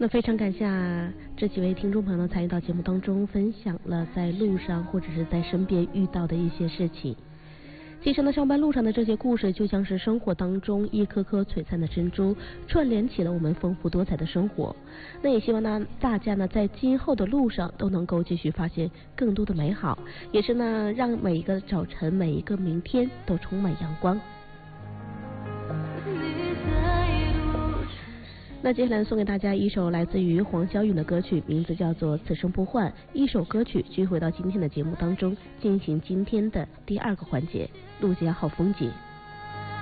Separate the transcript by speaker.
Speaker 1: 那非常感谢这几位听众朋友参与到节目当中，分享了在路上或者是在身边遇到的一些事情。其实呢，上班路上的这些故事就像是生活当中一颗颗璀璨的珍珠，串联起了我们丰富多彩的生活。那也希望呢，大家呢在今后的路上都能够继续发现更多的美好，也是呢让每一个早晨、每一个明天都充满阳光。那接下来送给大家一首来自于黄小允的歌曲，名字叫做《此生不换》。一首歌曲继续回到今天的节目当中，进行今天的第二个环节——陆家好风景。